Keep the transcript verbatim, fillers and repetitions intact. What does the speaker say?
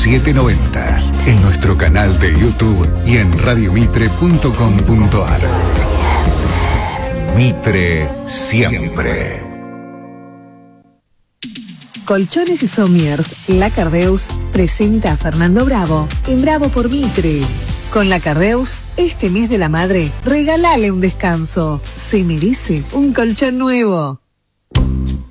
setecientos noventa. En nuestro canal de YouTube y en radiomitre punto com punto ar. Mitre siempre. Colchones y Somiers, La Cardeus presenta a Fernando Bravo en Bravo por Mitre. Con La Cardeus, este mes de la madre, regálale un descanso. Se merece un colchón nuevo.